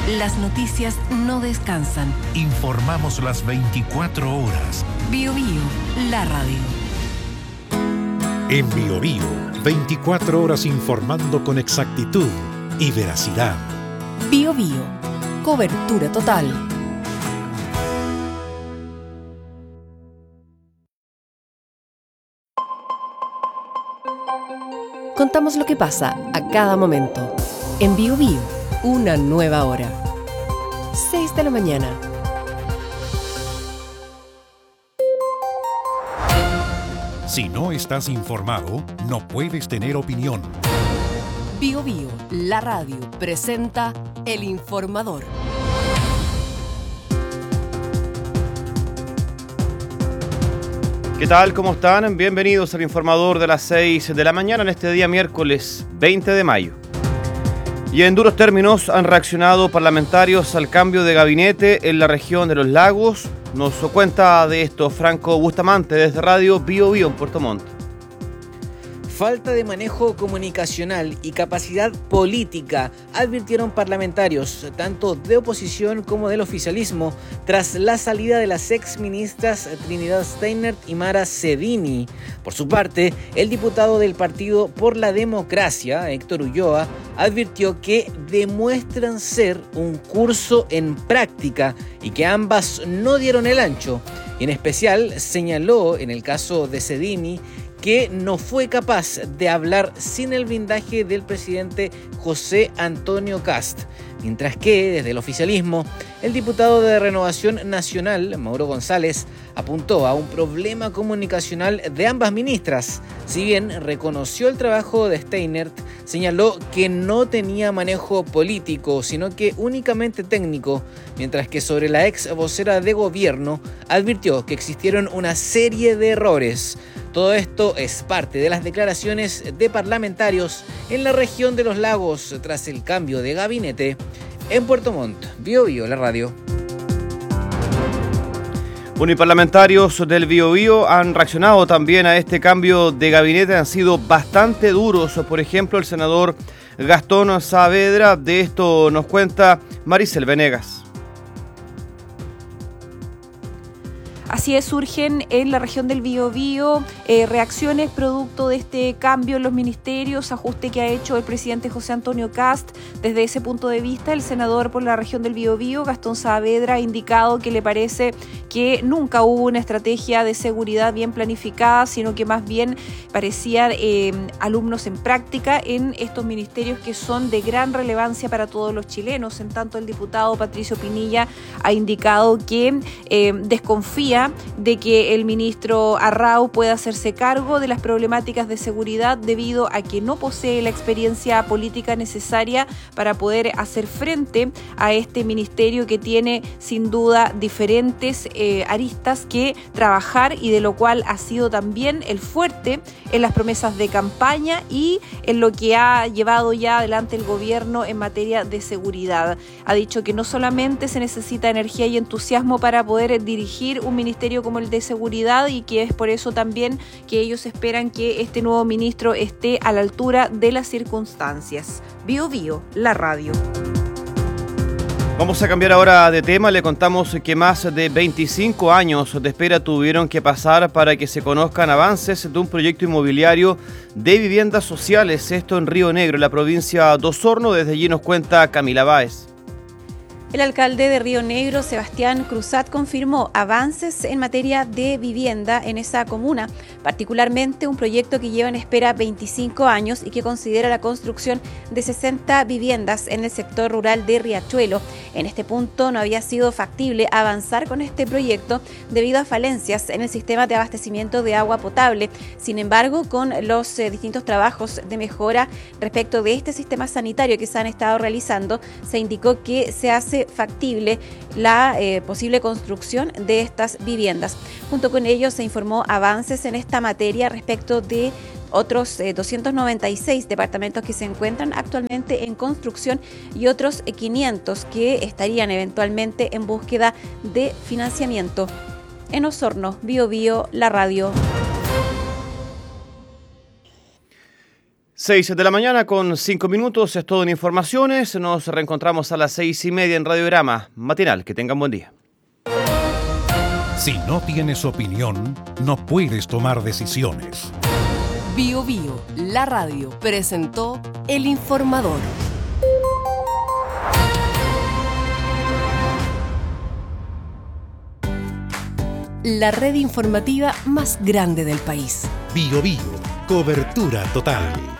Las noticias no descansan. Informamos las 24 horas. BioBio, la radio. En BioBio, 24 horas informando con exactitud y veracidad. BioBio, cobertura total. Contamos lo que pasa a cada momento. En BioBio, una nueva hora. 6 de la mañana. Si no estás informado, no puedes tener opinión. BioBio, la radio, presenta El Informador. ¿Qué tal? ¿Cómo están? Bienvenidos al Informador de las 6 de la mañana en este día miércoles 20 de mayo. Y en duros términos han reaccionado parlamentarios al cambio de gabinete en la región de los Lagos. Nos cuenta de esto Franco Bustamante desde Radio BioBio en Puerto Montt. Falta de manejo comunicacional y capacidad política, advirtieron parlamentarios, tanto de oposición como del oficialismo, tras la salida de las exministras Trinidad Steinert y Mara Cedini. Por su parte, el diputado del Partido por la Democracia, Héctor Ulloa, advirtió que demuestran ser un curso en práctica y que ambas no dieron el ancho. En especial, señaló, en el caso de Cedini, que no fue capaz de hablar sin el blindaje del presidente José Antonio Kast, mientras que desde el oficialismo, el diputado de Renovación Nacional, Mauro González, apuntó a un problema comunicacional de ambas ministras. Si bien reconoció el trabajo de Steinert, señaló que no tenía manejo político, sino que únicamente técnico, mientras que sobre la ex vocera de gobierno advirtió que existieron una serie de errores. Todo esto es parte de las declaraciones de parlamentarios en la región de los Lagos tras el cambio de gabinete en Puerto Montt. BioBio, la radio. Parlamentarios del BioBio han reaccionado también a este cambio de gabinete, han sido bastante duros. Por ejemplo, el senador Gastón Saavedra. De esto nos cuenta Maricel Venegas. Así es, surgen en la región del Biobío reacciones producto de este cambio en los ministerios, ajuste que ha hecho el presidente José Antonio Kast. Desde ese punto de vista, el senador por la región del Biobío, Gastón Saavedra, ha indicado que le parece que nunca hubo una estrategia de seguridad bien planificada, sino que más bien parecían alumnos en práctica en estos ministerios que son de gran relevancia para todos los chilenos. En tanto, el diputado Patricio Pinilla ha indicado que desconfía de que el ministro Arrau pueda hacerse cargo de las problemáticas de seguridad debido a que no posee la experiencia política necesaria para poder hacer frente a este ministerio que tiene sin duda diferentes aristas que trabajar y de lo cual ha sido también el fuerte en las promesas de campaña y en lo que ha llevado ya adelante el gobierno en materia de seguridad. Ha dicho que no solamente se necesita energía y entusiasmo para poder dirigir un ministerio como el de seguridad y que es por eso también que ellos esperan que este nuevo ministro esté a la altura de las circunstancias. BioBio, la radio. Vamos a cambiar ahora de tema. Le contamos que más de 25 años de espera tuvieron que pasar para que se conozcan avances de un proyecto inmobiliario de viviendas sociales, esto en Río Negro, en la provincia de Osorno. Desde allí nos cuenta Camila Báez. El alcalde de Río Negro, Sebastián Cruzat, confirmó avances en materia de vivienda en esa comuna, particularmente un proyecto que lleva en espera 25 años y que considera la construcción de 60 viviendas en el sector rural de Riachuelo. En este punto no había sido factible avanzar con este proyecto debido a falencias en el sistema de abastecimiento de agua potable. Sin embargo, con los distintos trabajos de mejora respecto de este sistema sanitario que se han estado realizando, se indicó que se hace factible la posible construcción de estas viviendas. Junto con ello se informó avances en esta materia respecto de otros 296 departamentos que se encuentran actualmente en construcción y otros 500 que estarían eventualmente en búsqueda de financiamiento. En Osorno, BioBio, la radio. 6 de la mañana con 5 minutos, es todo en informaciones. Nos reencontramos a las 6:30 en Radiograma Matinal. Que tengan buen día. Si no tienes opinión, no puedes tomar decisiones. Bio Bio, la radio, presentó El Informador. La red informativa más grande del país. Bio Bio, cobertura total.